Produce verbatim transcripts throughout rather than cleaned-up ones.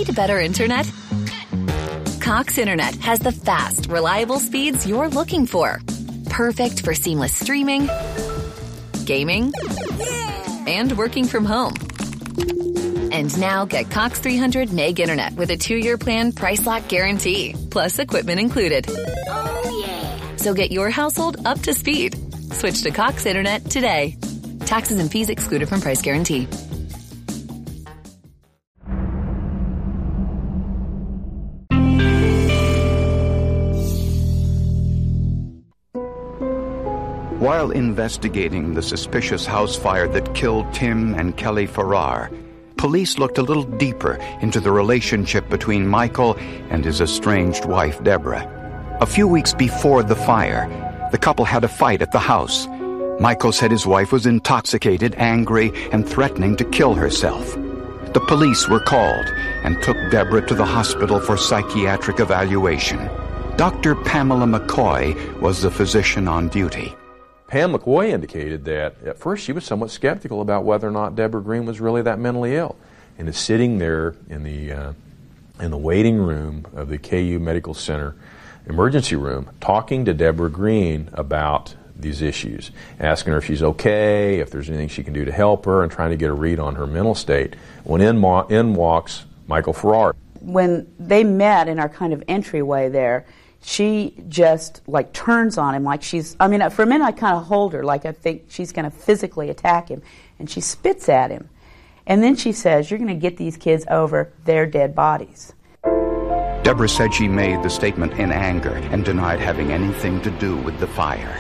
Need better internet? Cox Internet has the fast, reliable speeds you're looking for. Perfect for seamless streaming, gaming, and working from home. And now get Cox three hundred meg internet with a two-year plan price lock guarantee, plus equipment included. Oh, yeah. So get your household up to speed. Switch to Cox Internet today. Taxes and fees excluded from price guarantee. While investigating the suspicious house fire that killed Tim and Kelly Farrar, police looked a little deeper into the relationship between Michael and his estranged wife, Deborah. A few weeks before the fire, the couple had a fight at the house. Michael said his wife was intoxicated, angry, and threatening to kill herself. The police were called and took Deborah to the hospital for psychiatric evaluation. Doctor Pamela McCoy was the physician on duty. Pam McCoy indicated that at first she was somewhat skeptical about whether or not Deborah Green was really that mentally ill, and is sitting there in the uh, in the waiting room of the K U Medical Center emergency room, talking to Deborah Green about these issues, asking her if she's okay, if there's anything she can do to help her, and trying to get a read on her mental state. When in, mo- in walks Michael Farrar. When they met in our kind of entryway there, she just like turns on him like she's, I mean, for a minute I kind of hold her like I think she's going to physically attack him, and she spits at him. And then she says, "You're going to get these kids over their dead bodies." Deborah said she made the statement in anger and denied having anything to do with the fire.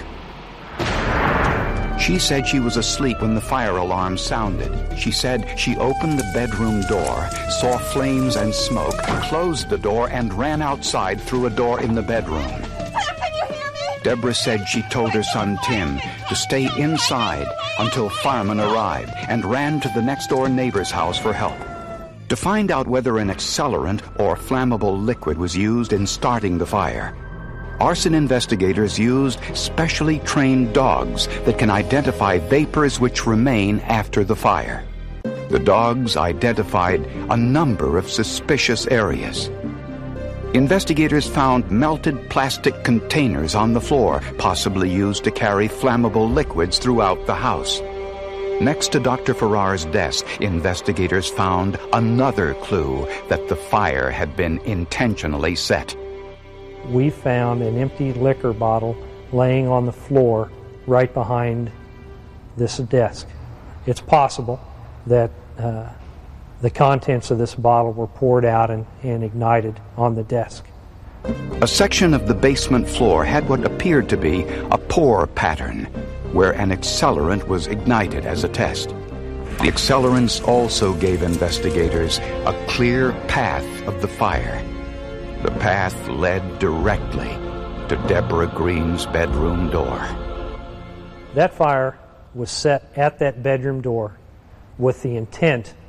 She said she was asleep when the fire alarm sounded. She said she opened the bedroom door, saw flames and smoke, closed the door, and ran outside through a door in the bedroom. Can you hear me? Deborah said she told her son Tim to stay inside until firemen arrived, and ran to the next-door neighbor's house for help. To find out whether an accelerant or flammable liquid was used in starting the fire, arson investigators used specially trained dogs that can identify vapors which remain after the fire. The dogs identified a number of suspicious areas. Investigators found melted plastic containers on the floor, possibly used to carry flammable liquids throughout the house. Next to Doctor Farrar's desk, investigators found another clue that the fire had been intentionally set. We found an empty liquor bottle laying on the floor right behind this desk. It's possible that uh, the contents of this bottle were poured out and, and ignited on the desk. A section of the basement floor had what appeared to be a pour pattern, where an accelerant was ignited as a test. The accelerants also gave investigators a clear path of the fire. The path led directly to Deborah Green's bedroom door. That fire was set at that bedroom door with the intent